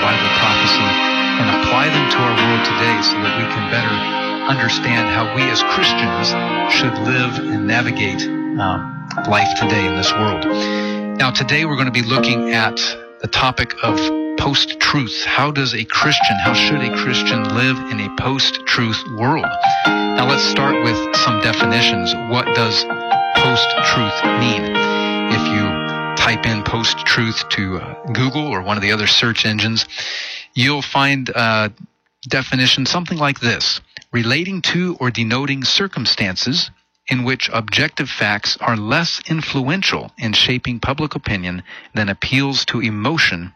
Bible prophecy and apply them to our world today so that we can better understand how we as Christians should live and navigate life today in this world. Now, today we're going to be looking at the topic of post-truth. How should a Christian live in a post-truth world? Now, let's start with some definitions. What does post-truth mean? If you type in post-truth to Google or one of the other search engines, you'll find a definition something like this: relating to or denoting circumstances in which objective facts are less influential in shaping public opinion than appeals to emotion